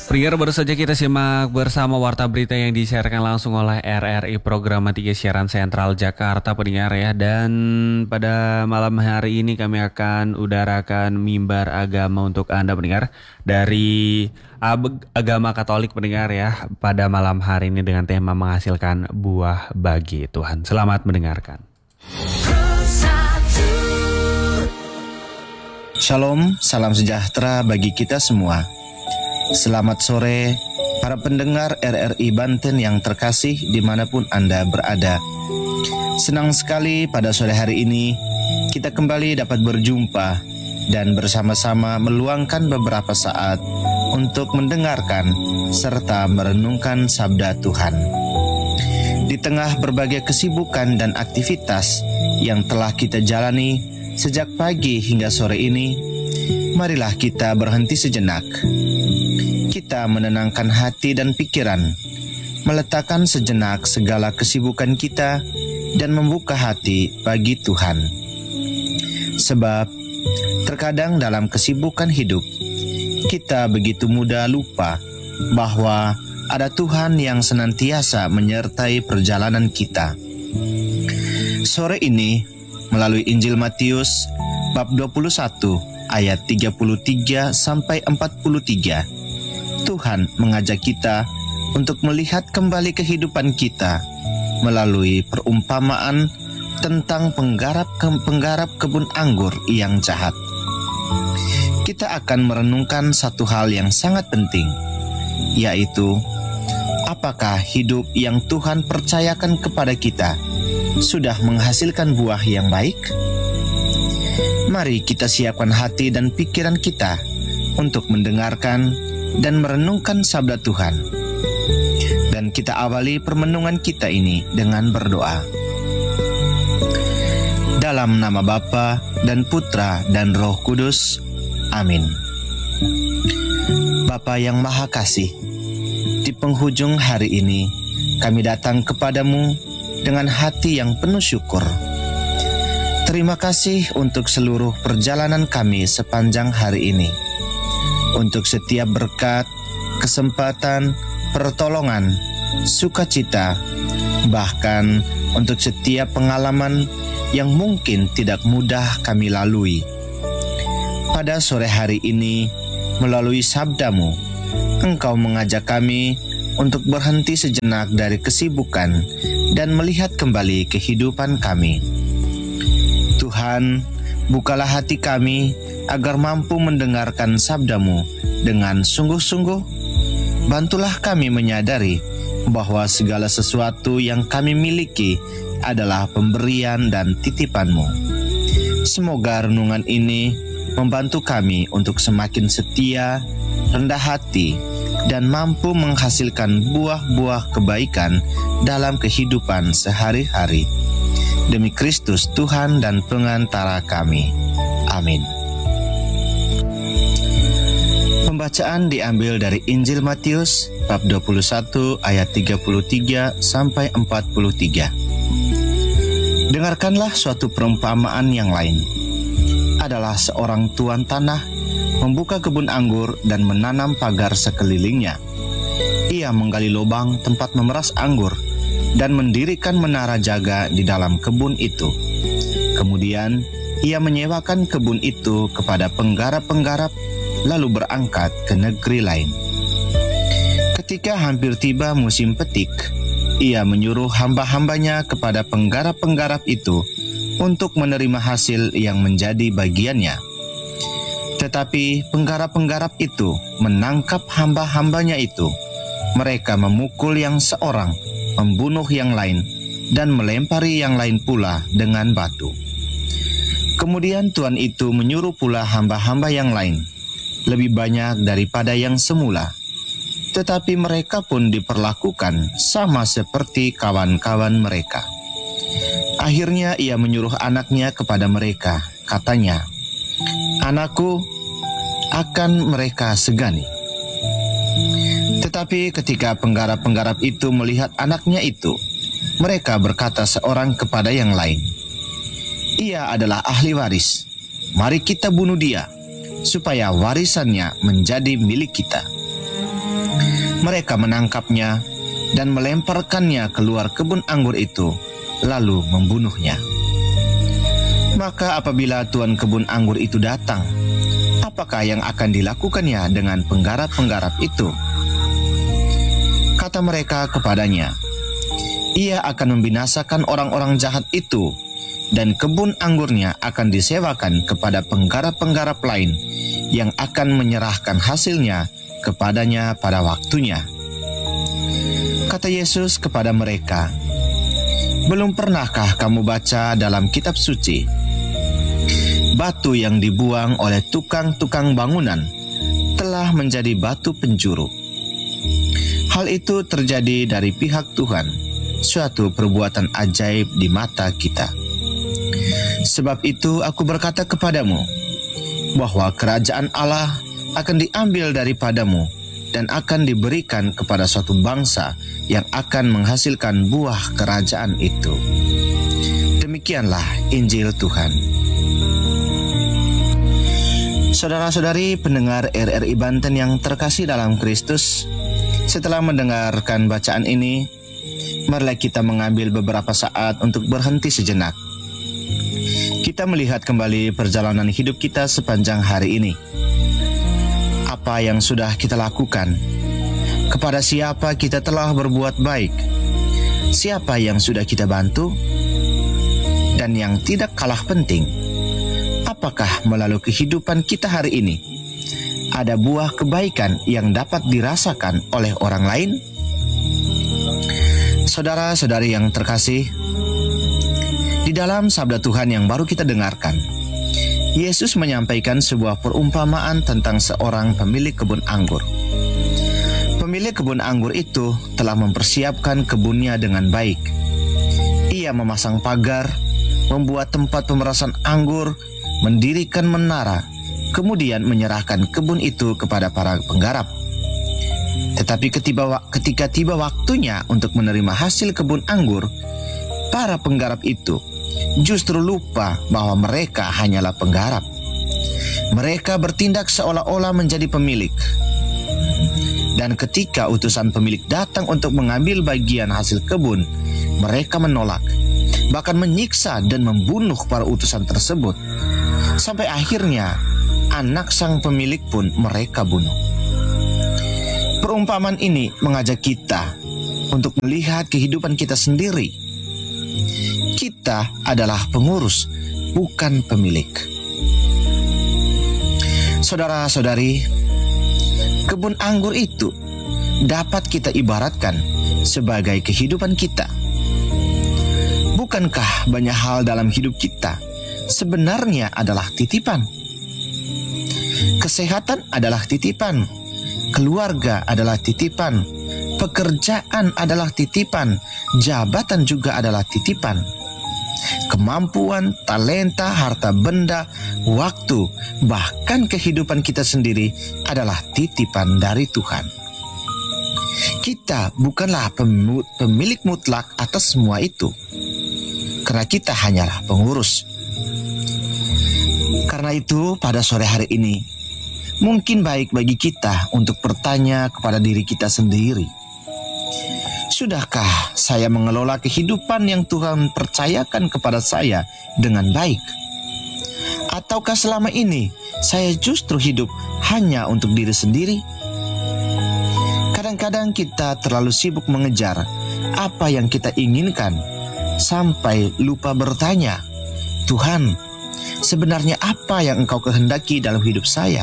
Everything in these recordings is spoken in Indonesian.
Pendengar, baru saja kita simak bersama warta berita yang disiarkan langsung oleh RRI Program 3 Siaran Sentral Jakarta, pendengar ya. Dan pada malam hari ini kami akan udarakan mimbar agama untuk Anda, pendengar, dari agama Katolik, pendengar ya, pada malam hari ini dengan tema menghasilkan buah bagi Tuhan. Selamat mendengarkan. Shalom, salam sejahtera bagi kita semua. Selamat sore para pendengar RRI Banten yang terkasih dimanapun Anda berada. Senang sekali pada sore hari ini kita kembali dapat berjumpa dan bersama-sama meluangkan beberapa saat untuk mendengarkan serta merenungkan sabda Tuhan. Di tengah berbagai kesibukan dan aktivitas yang telah kita jalani sejak pagi hingga sore ini, marilah kita berhenti sejenak. Kita menenangkan hati dan pikiran, meletakkan sejenak segala kesibukan kita, dan membuka hati bagi Tuhan. Sebab, terkadang dalam kesibukan hidup, kita begitu mudah lupa bahwa ada Tuhan yang senantiasa menyertai perjalanan kita. Sore ini, melalui Injil Matius, bab 21, ayat 33 sampai 43, Tuhan mengajak kita untuk melihat kembali kehidupan kita melalui perumpamaan tentang penggarap kebun anggur yang jahat. Kita akan merenungkan satu hal yang sangat penting, yaitu apakah hidup yang Tuhan percayakan kepada kita sudah menghasilkan buah yang baik? Mari kita siapkan hati dan pikiran kita untuk mendengarkan dan merenungkan sabda Tuhan. Dan kita awali permenungan kita ini dengan berdoa. Dalam nama Bapa dan Putra dan Roh Kudus. Amin. Bapa yang Maha Kasih, di penghujung hari ini kami datang kepadamu dengan hati yang penuh syukur. Terima kasih untuk seluruh perjalanan kami sepanjang hari ini, untuk setiap berkat, kesempatan, pertolongan, sukacita, bahkan untuk setiap pengalaman yang mungkin tidak mudah kami lalui. Pada sore hari ini, melalui sabdamu, Engkau mengajak kami untuk berhenti sejenak dari kesibukan dan melihat kembali kehidupan kami. Tuhan, bukalah hati kami agar mampu mendengarkan sabdamu dengan sungguh-sungguh. Bantulah kami menyadari bahwa segala sesuatu yang kami miliki adalah pemberian dan titipanmu. Semoga renungan ini membantu kami untuk semakin setia, rendah hati, dan mampu menghasilkan buah-buah kebaikan dalam kehidupan sehari-hari. Demi Kristus Tuhan dan pengantara kami. Amin. Pembacaan diambil dari Injil Matius bab 21 ayat 33 sampai 43. Dengarkanlah suatu perumpamaan yang lain. Adalah seorang tuan tanah membuka kebun anggur dan menanam pagar sekelilingnya. Ia menggali lubang tempat memeras anggur dan mendirikan menara jaga di dalam kebun itu. Kemudian ia menyewakan kebun itu kepada penggarap-penggarap, lalu berangkat ke negeri lain. Ketika hampir tiba musim petik, ia menyuruh hamba-hambanya kepada penggarap-penggarap itu untuk menerima hasil yang menjadi bagiannya. Tetapi penggarap-penggarap itu menangkap hamba-hambanya itu. Mereka memukul yang seorang, membunuh yang lain, dan melempari yang lain pula dengan batu. Kemudian tuan itu menyuruh pula hamba-hamba yang lain, lebih banyak daripada yang semula. Tetapi mereka pun diperlakukan sama seperti kawan-kawan mereka. Akhirnya ia menyuruh anaknya kepada mereka, katanya, "Anakku, akan mereka segani." Tetapi ketika penggarap-penggarap itu melihat anaknya itu, mereka berkata seorang kepada yang lain, "Ia adalah ahli waris. Mari kita bunuh dia, supaya warisannya menjadi milik kita." mereka menangkapnya dan melemparkannya keluar kebun anggur itu, lalu membunuhnya. Maka apabila tuan kebun anggur itu datang, apakah yang akan dilakukannya dengan penggarap-penggarap itu? Kata mereka kepadanya, ia akan membinasakan orang-orang jahat itu, dan kebun anggurnya akan disewakan kepada penggarap-penggarap lain yang akan menyerahkan hasilnya kepadanya pada waktunya. Kata Yesus kepada mereka, belum pernahkah kamu baca dalam kitab suci, batu yang dibuang oleh tukang-tukang bangunan telah menjadi batu penjuru. Hal itu terjadi dari pihak Tuhan, suatu perbuatan ajaib di mata kita. Sebab itu aku berkata kepadamu, bahwa kerajaan Allah akan diambil daripadamu dan akan diberikan kepada suatu bangsa yang akan menghasilkan buah kerajaan itu. Demikianlah Injil Tuhan. Saudara-saudari pendengar RRI Banten yang terkasih dalam Kristus, setelah mendengarkan bacaan ini, marilah kita mengambil beberapa saat untuk berhenti sejenak. Kita melihat kembali perjalanan hidup kita sepanjang hari ini. Apa yang sudah kita lakukan? Kepada siapa kita telah berbuat baik? Siapa yang sudah kita bantu? Dan yang tidak kalah penting, apakah melalui kehidupan kita hari ini ada buah kebaikan yang dapat dirasakan oleh orang lain? Saudara-saudari yang terkasih, di dalam sabda Tuhan yang baru kita dengarkan, Yesus menyampaikan sebuah perumpamaan tentang seorang pemilik kebun anggur. Pemilik kebun anggur itu telah mempersiapkan kebunnya dengan baik. Ia memasang pagar, membuat tempat pemerasan anggur, mendirikan menara, kemudian menyerahkan kebun itu kepada para penggarap. Tetapi ketika tiba waktunya untuk menerima hasil kebun anggur, para penggarap itu justru lupa bahwa mereka hanyalah penggarap. Mereka bertindak seolah-olah menjadi pemilik. Dan ketika utusan pemilik datang untuk mengambil bagian hasil kebun, mereka menolak, bahkan menyiksa dan membunuh para utusan tersebut. Sampai akhirnya anak sang pemilik pun mereka bunuh. Perumpamaan ini mengajak kita untuk melihat kehidupan kita sendiri. Kita adalah pengurus, bukan pemilik. Saudara-saudari, kebun anggur itu dapat kita ibaratkan sebagai kehidupan kita. Bukankah banyak hal dalam hidup kita sebenarnya adalah titipan? Kesehatan adalah titipan, keluarga adalah titipan, pekerjaan adalah titipan, jabatan juga adalah titipan. Kemampuan, talenta, harta benda, waktu, bahkan kehidupan kita sendiri adalah titipan dari Tuhan. Kita bukanlah pemilik mutlak atas semua itu, karena kita hanyalah pengurus. Karena itu, pada sore hari ini, mungkin baik bagi kita untuk bertanya kepada diri kita sendiri. Sudahkah saya mengelola kehidupan yang Tuhan percayakan kepada saya dengan baik? Ataukah selama ini saya justru hidup hanya untuk diri sendiri? Kadang-kadang kita terlalu sibuk mengejar apa yang kita inginkan sampai lupa bertanya, Tuhan, sebenarnya apa yang Engkau kehendaki dalam hidup saya?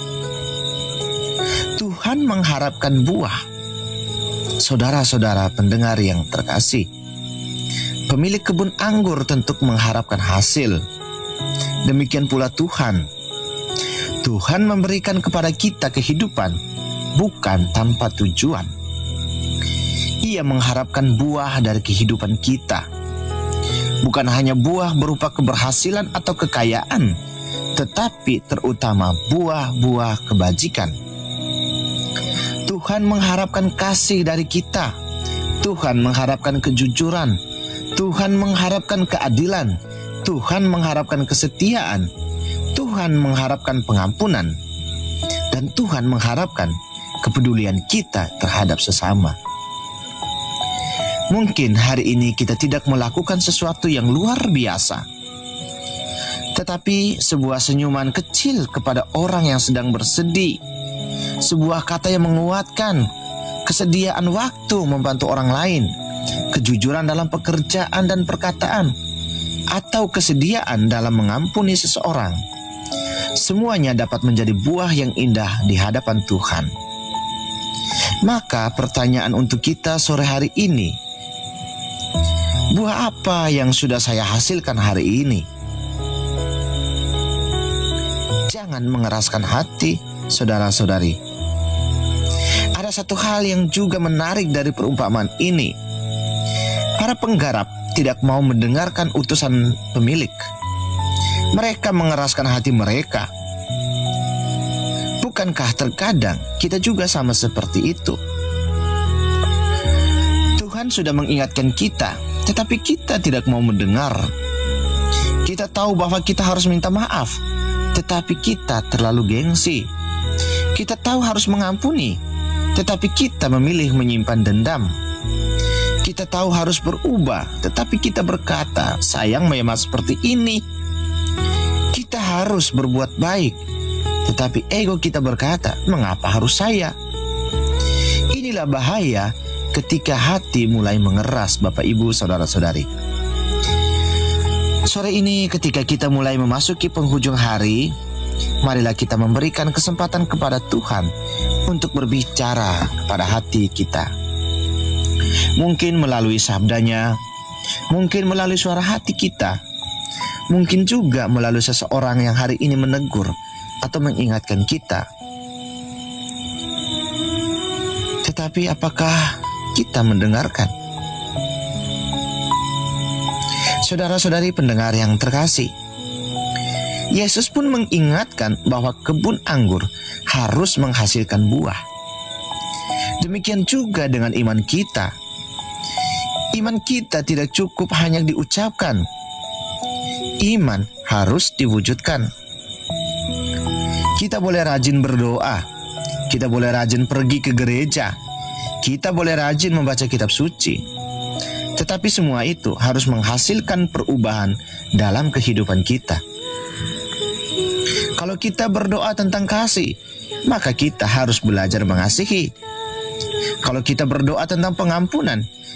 Tuhan mengharapkan buah. Saudara-saudara pendengar yang terkasih, pemilik kebun anggur tentu mengharapkan hasil. Demikian pula Tuhan. Tuhan memberikan kepada kita kehidupan bukan tanpa tujuan. Ia mengharapkan buah dari kehidupan kita. Bukan hanya buah berupa keberhasilan atau kekayaan, tetapi terutama buah-buah kebajikan. Tuhan mengharapkan kasih dari kita. Tuhan mengharapkan kejujuran. Tuhan mengharapkan keadilan. Tuhan mengharapkan kesetiaan. Tuhan mengharapkan pengampunan. Dan Tuhan mengharapkan kepedulian kita terhadap sesama. Mungkin hari ini kita tidak melakukan sesuatu yang luar biasa, tetapi sebuah senyuman kecil kepada orang yang sedang bersedih, sebuah kata yang menguatkan, kesediaan waktu membantu orang lain, kejujuran dalam pekerjaan dan perkataan, atau kesediaan dalam mengampuni seseorang, semuanya dapat menjadi buah yang indah di hadapan Tuhan. Maka pertanyaan untuk kita sore hari ini, buah apa yang sudah saya hasilkan hari ini? Jangan mengeraskan hati, saudara-saudari. Ada satu hal yang juga menarik dari perumpamaan ini. Para penggarap tidak mau mendengarkan utusan pemilik. Mereka mengeraskan hati mereka. Bukankah terkadang kita juga sama seperti itu? Tuhan sudah mengingatkan kita, tetapi kita tidak mau mendengar. Kita tahu bahwa kita harus minta maaf, tetapi kita terlalu gengsi. Kita tahu harus mengampuni, tetapi kita memilih menyimpan dendam. Kita tahu harus berubah, tetapi kita berkata, sayang memang seperti ini. Kita harus berbuat baik, tetapi ego kita berkata, mengapa harus saya? Inilah bahaya ketika hati mulai mengeras, Bapak Ibu, saudara-saudari. Sore ini ketika kita mulai memasuki penghujung hari, marilah kita memberikan kesempatan kepada Tuhan untuk berbicara kepada hati kita. Mungkin melalui sabdanya, mungkin melalui suara hati kita, mungkin juga melalui seseorang yang hari ini menegur atau mengingatkan kita. Tetapi apakah kita mendengarkan? Saudara-saudari pendengar yang terkasih, Yesus pun mengingatkan bahwa kebun anggur harus menghasilkan buah. Demikian juga dengan iman kita. Iman kita tidak cukup hanya diucapkan. Iman harus diwujudkan. Kita boleh rajin berdoa, kita boleh rajin pergi ke gereja, kita boleh rajin membaca kitab suci, tetapi semua itu harus menghasilkan perubahan dalam kehidupan kita. Kalau kita berdoa tentang kasih, maka kita harus belajar mengasihi. Kalau kita berdoa tentang pengampunan,